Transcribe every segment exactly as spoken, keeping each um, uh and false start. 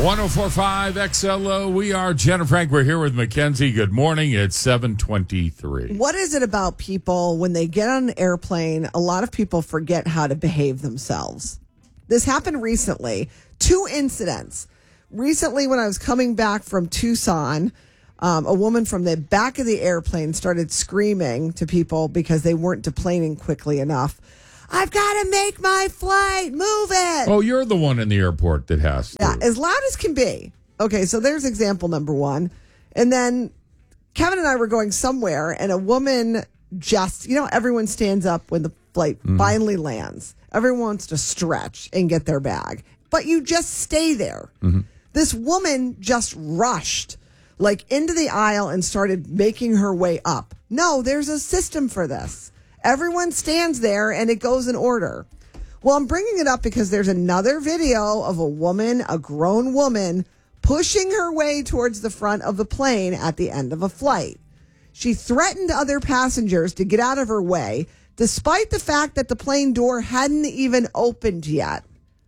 one oh four point five X L O. We are Jen and Frank. We're here with Mackenzie. Good morning. It's seven twenty-three. What is it about people when they get on an airplane? A lot of people forget how to behave themselves. This happened recently. Two incidents. Recently, when I was coming back from Tucson, um, a woman from the back of the airplane started screaming to people because they weren't deplaning quickly enough. I've got to make my flight. Move it. Oh, you're the one in the airport that has to. Yeah, as loud as can be. Okay, so there's example number one. And then Kevin and I were going somewhere, and a woman just, you know, everyone stands up when the flight mm. finally lands. Everyone wants to stretch and get their bag. But you just stay there. Mm-hmm. This woman just rushed, like, into the aisle and started making her way up. No, there's a system for this. Everyone stands there and it goes in order. Well, I'm bringing it up because there's another video of a woman, a grown woman, pushing her way towards the front of the plane at the end of a flight. She threatened other passengers to get out of her way, despite the fact that the plane door hadn't even opened yet.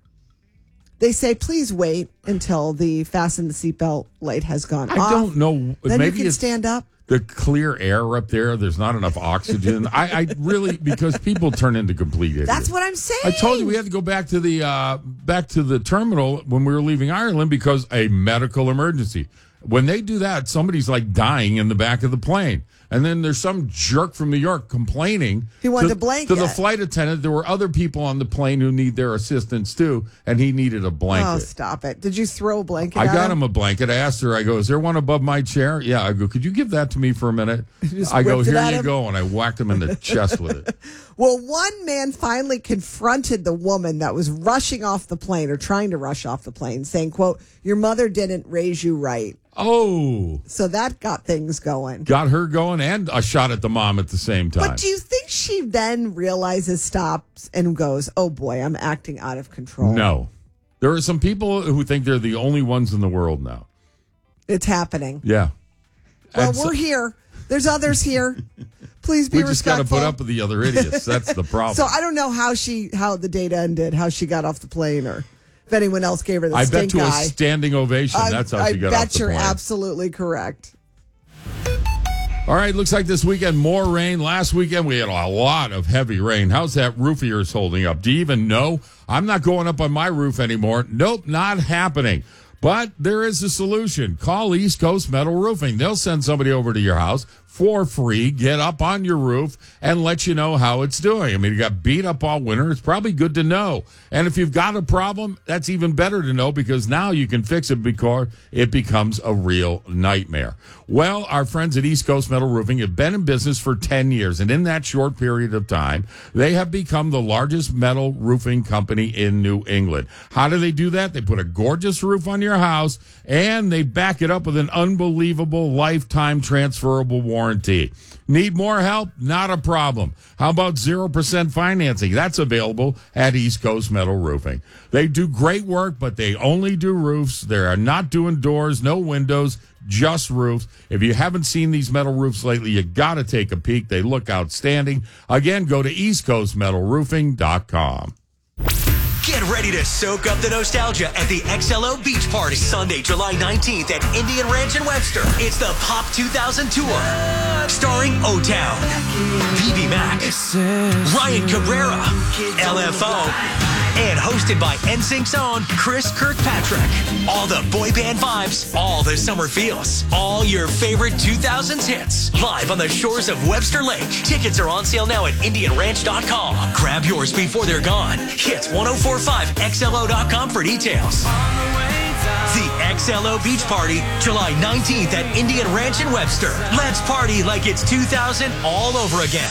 They say, please wait until the fasten the seatbelt light has gone I off. I don't know. Then Maybe you can it's stand up. The clear air up there, there's not enough oxygen. I, I really, because people turn into complete idiots. That's what I'm saying. I told you we had to go back to the uh, back to the terminal when we were leaving Ireland because a medical emergency. When they do that, somebody's like dying in the back of the plane. And then there's some jerk from New York complaining he wanted to, a blanket. to the flight attendant. There were other people on the plane who need their assistance too, and he needed a blanket. Oh, stop it. Did you throw a blanket I at got him? him a blanket. I asked her, I go, is there one above my chair? Yeah. I go, could you give that to me for a minute? I go, here you him. go. And I whacked him in the chest with it. Well, one man finally confronted the woman that was rushing off the plane or trying to rush off the plane, saying, quote, your mother didn't raise you right. Oh. So that got things going. Got her going and a shot at the mom at the same time. But do you think she then realizes, stops, and goes, oh, boy, I'm acting out of control? No. There are some people who think they're the only ones in the world now. It's happening. Yeah. Well, and we're so- here. There's others here. Please be we just got to respectful. put up with the other idiots. That's the problem. So I don't know how she, how the date ended, how she got off the plane, or if anyone else gave her the I stink bet to eye. a standing ovation. I, That's how I she got bet off the you're plane. absolutely correct. All right, looks like this weekend more rain. Last weekend we had a lot of heavy rain. How's that roof of yours holding up? Do you even know? I'm not going up on my roof anymore. Nope, not happening. But there is a solution. Call East Coast Metal Roofing. They'll send somebody over to your house for free, get up on your roof, and let you know how it's doing. I mean, you got beat up all winter. It's probably good to know. And if you've got a problem, that's even better to know because now you can fix it before it becomes a real nightmare. Well, our friends at East Coast Metal Roofing have been in business for ten years, and in that short period of time, they have become the largest metal roofing company in New England. How do they do that? They put a gorgeous roof on your house, and they back it up with an unbelievable lifetime transferable warranty. Need more help? Not a problem. How about zero percent financing? That's available at East Coast Metal Roofing. They do great work, but they only do roofs. They are not doing doors, no windows, just roofs. If you haven't seen these metal roofs lately, you got to take a peek. They look outstanding. Again, go to east coast metal roofing dot com. Get ready to soak up the nostalgia at the X L O Beach Party. Sunday, July nineteenth at Indian Ranch in Webster. It's the Pop two thousand Tour. Starring O-Town, B B Mac, Ryan Cabrera, L F O, and hosted by N Sync's own Chris Kirkpatrick. All the boy band vibes, all the summer feels, all your favorite two thousands hits. Live on the shores of Webster Lake. Tickets are on sale now at indian ranch dot com. Grab yours before they're gone. Hit ten forty-five X L O dot com for details. The X L O Beach Party, July nineteenth at Indian Ranch in Webster. Let's party like it's two thousand all over again.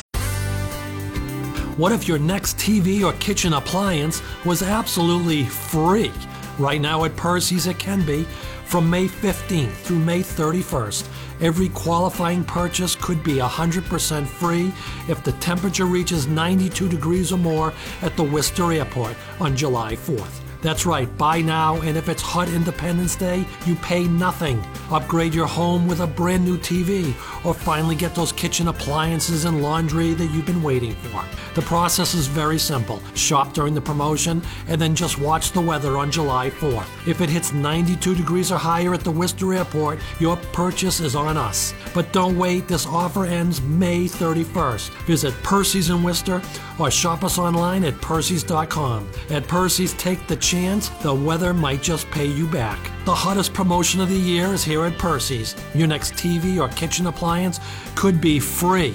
What if your next T V or kitchen appliance was absolutely free? Right now at Percy's it can be. From May fifteenth through May thirty-first, every qualifying purchase could be one hundred percent free if the temperature reaches ninety-two degrees or more at the Worcester Airport on July fourth. That's right, buy now, and if it's hot Independence Day, you pay nothing. Upgrade your home with a brand new T V, or finally get those kitchen appliances and laundry that you've been waiting for. The process is very simple. Shop during the promotion, and then just watch the weather on July fourth. If it hits ninety-two degrees or higher at the Worcester Airport, your purchase is on us. But don't wait, this offer ends May thirty-first. Visit Percy's in Worcester, or shop us online at Percy's dot com. At Percy's, take the chance the weather might just pay you back. The hottest promotion of the year is here at Percy's. Your next T V or kitchen appliance could be free.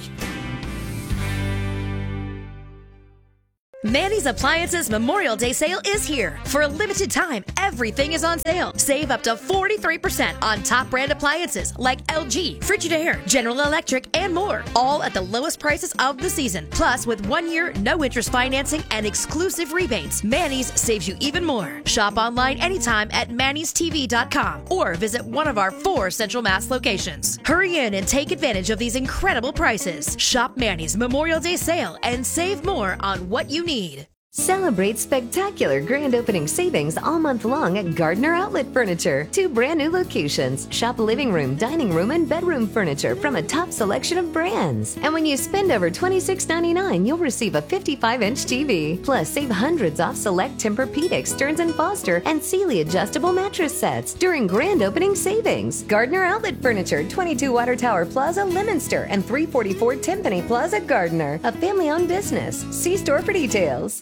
Manny's Appliances Memorial Day sale is here. For a limited time, everything is on sale. Save up to forty-three percent on top brand appliances like L G, Frigidaire, General Electric, and more. All at the lowest prices of the season. Plus, with one year, no interest financing and exclusive rebates, Manny's saves you even more. Shop online anytime at Manny's T V dot com or visit one of our four Central Mass locations. Hurry in and take advantage of these incredible prices. Shop Manny's Memorial Day sale and save more on what you need. Celebrate spectacular grand opening savings all month long at Gardner Outlet Furniture. Two brand new locations. Shop living room, dining room, and bedroom furniture from a top selection of brands. And when you spend over twenty-six ninety-nine, you'll receive a fifty-five inch T V. Plus, save hundreds off select Tempur-Pedic, Stearns and Foster, and Sealy adjustable mattress sets during grand opening savings. Gardner Outlet Furniture, twenty-two Water Tower Plaza, Leominster, and three forty-four Timpani Plaza, Gardner. A family-owned business. See store for details.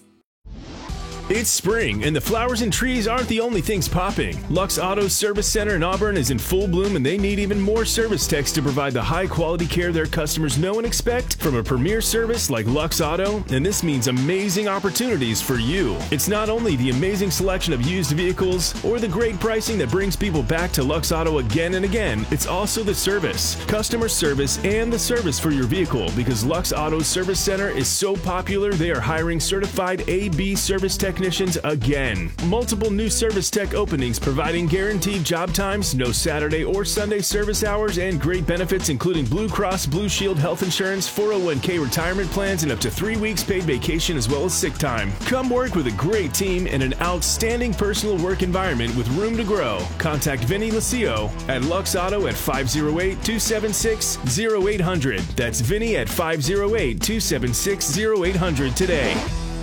It's spring, and the flowers and trees aren't the only things popping. Lux Auto Service Center in Auburn is in full bloom, and they need even more service techs to provide the high-quality care their customers know and expect from a premier service like Lux Auto, and this means amazing opportunities for you. It's not only the amazing selection of used vehicles or the great pricing that brings people back to Lux Auto again and again, it's also the service, customer service, and the service for your vehicle, because Lux Auto Service Center is so popular they are hiring certified A B service techs technicians again. Multiple new service tech openings providing guaranteed job times, no Saturday or Sunday service hours, and great benefits including Blue Cross Blue Shield health insurance, four oh one k retirement plans, and up to three weeks paid vacation as well as sick time. Come work with a great team in an outstanding personal work environment with room to grow. Contact Vinny Lucio at Lux Auto at five oh eight, two seven six, oh eight hundred. That's Vinny at five oh eight, two seven six, oh eight hundred today.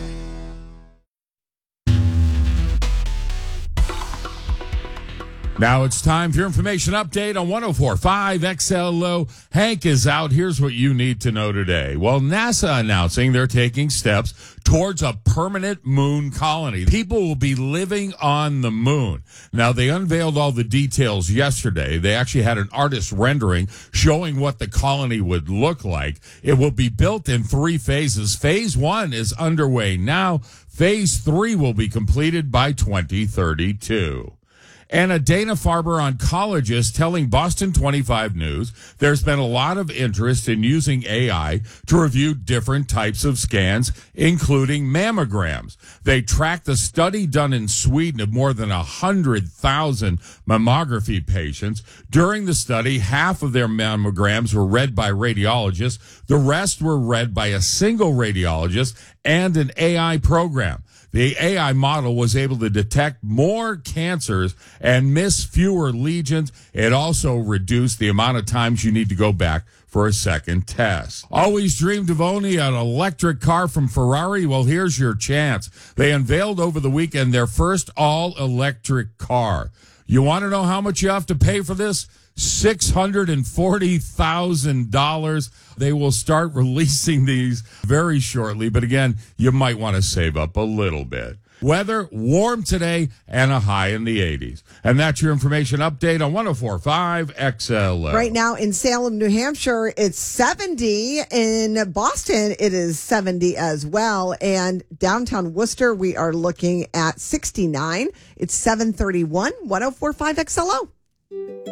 Now it's time for your information update on one oh four point five X L O. Hank is out. Here's what you need to know today. Well, NASA announcing they're taking steps towards a permanent moon colony. People will be living on the moon. Now, they unveiled all the details yesterday. They actually had an artist rendering showing what the colony would look like. It will be built in three phases. Phase one is underway now. Phase three will be completed by twenty thirty-two. And a Dana-Farber oncologist telling Boston twenty-five News there's been a lot of interest in using A I to review different types of scans, including mammograms. They tracked the study done in Sweden of more than one hundred thousand mammography patients. During the study, half of their mammograms were read by radiologists. The rest were read by a single radiologist and an A I program. The A I model was able to detect more cancers and miss fewer lesions. It also reduced the amount of times you need to go back for a second test. Always dreamed of owning an electric car from Ferrari? Well, here's your chance. They unveiled over the weekend their first all-electric car. You want to know how much you have to pay for this? six hundred forty thousand dollars. They will start releasing these very shortly, but again, you might want to save up a little bit. Weather, warm today and a high in the eighties. And that's your information update on one oh four point five X L O. Right now in Salem, New Hampshire, it's seventy. In Boston, it is seventy as well. And downtown Worcester, we are looking at sixty-nine. It's seven thirty-one, one oh four point five X L O.